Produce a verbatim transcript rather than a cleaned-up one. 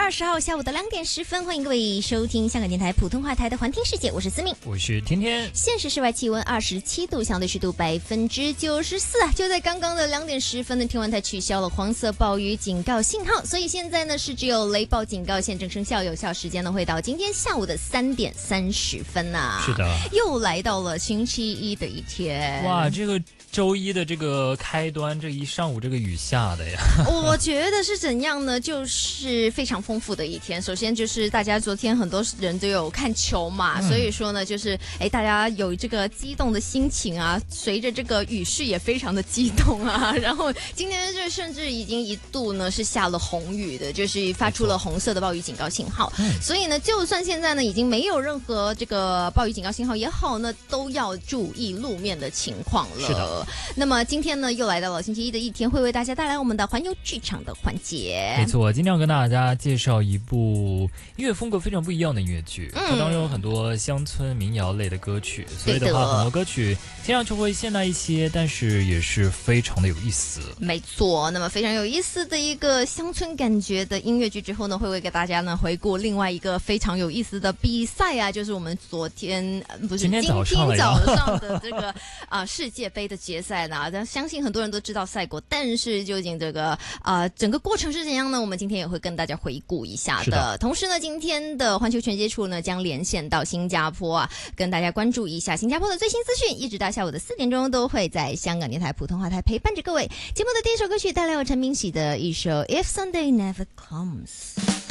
二十号下午的两点十分，欢迎各位收听香港电台普通话台的环听世界，我是思敏， 我是天天。 现时室外气温二十七度，相对湿度百分之九十四啊！就在刚刚的两点十分呢，天文台取消了黄色暴雨警告信号，所以现在呢是只有雷暴警告现正生效，有效时间呢会到今天下午的三点三十分呐、啊。 是的， 又来到了星期一的一天。 哇，这个周一的这个开端，这一上午这个雨下的呀， 我觉得是怎样呢？就是非常丰富的一天。首先就是大家昨天很多人都有看球嘛，嗯、所以说呢，就是哎，大家有这个激动的心情啊，随着这个雨势也非常的激动啊。然后今天就甚至已经一度呢是下了红雨的，就是发出了红色的暴雨警告信号。嗯、所以呢，就算现在呢已经没有任何这个暴雨警告信号也好呢，都要注意路面的情况了。 是的。 那么今天呢，又来到了星期一的一天，会为大家带来我们的环游剧场的环节。 没错，今天要跟大家介绍一部音乐风格非常不一样的音乐剧，它、嗯、当中有很多乡村民谣类的歌曲，所以的话，很多歌曲听上去会现代一些，但是也是非常的有意思。 没错，那么非常有意思的一个乡村感觉的音乐剧之后呢，会为给大家呢回顾另外一个非常有意思的比赛啊，就是我们昨天不是今天早上今天早上的这个啊、呃、世界杯的决赛呢，相信很多人都知道赛果，但是究竟这个啊、呃、整个过程是怎样呢？我们今天也会跟大家回顾一下 的, 的。 同时呢，今天的环球全接触呢将连线到新加坡啊，跟大家关注一下新加坡的最新资讯，一直到下午的四点钟都会在香港电台普通话台陪伴着各位。节目的第一首歌曲带来有陈明喜的一首《If Sunday Never Comes》。